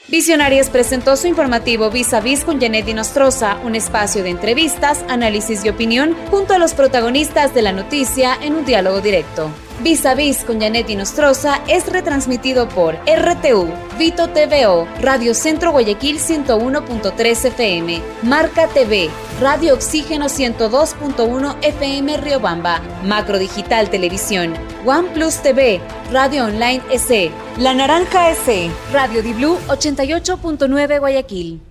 Visionarias presentó su informativo Vis a Vis con Janet Nostroza, un espacio de entrevistas, análisis y opinión junto a los protagonistas de la noticia en un diálogo directo. Vis a Vis con Janet Nostroza es retransmitido por RTU, Vito TVO, Radio Centro Guayaquil 101.3 FM, Marca TV, Radio Oxígeno 102.1 FM Riobamba, Macro Digital Televisión, OnePlus TV, Radio Online SE, La Naranja SE, Radio Di Blue 88.9 Guayaquil.